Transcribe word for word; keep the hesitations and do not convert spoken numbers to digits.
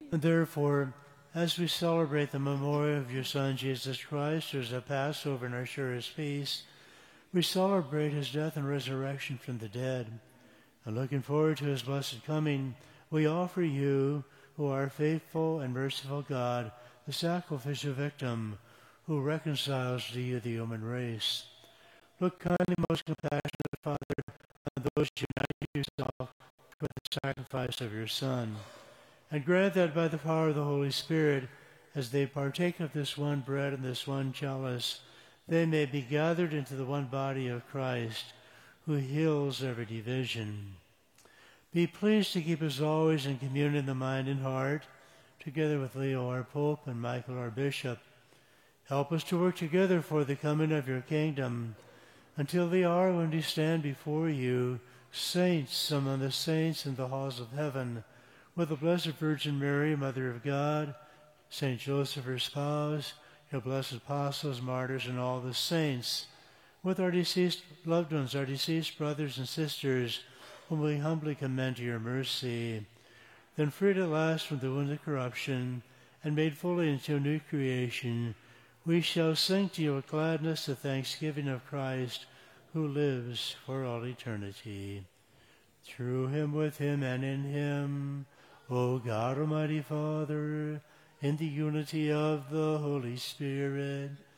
And therefore, as we celebrate the memorial of your Son, Jesus Christ, who is a Passover and our surest feast, we celebrate his death and resurrection from the dead. And looking forward to his blessed coming, we offer you, who are faithful and merciful God, the sacrificial victim, who reconciles to you the human race. Look kindly, most compassionate Father, on those united yourself with the sacrifice of your Son, and grant that by the power of the Holy Spirit, as they partake of this one bread and this one chalice, they may be gathered into the one body of Christ, who heals every division. Be pleased to keep us always in communion in the mind and heart, together with Leo our Pope and Michael our Bishop. Help us to work together for the coming of your kingdom, until the hour when we stand before you, saints among the saints in the halls of heaven, with the Blessed Virgin Mary, Mother of God, Saint Joseph, her spouse, your blessed apostles, martyrs, and all the saints, with our deceased loved ones, our deceased brothers and sisters, whom we humbly commend to your mercy. Then freed at last from the wound of corruption, and made fully into a new creation, we shall sing to you with gladness the thanksgiving of Christ, who lives for all eternity. Through him, with him, and in him, O God, Almighty Father, in the unity of the Holy Spirit,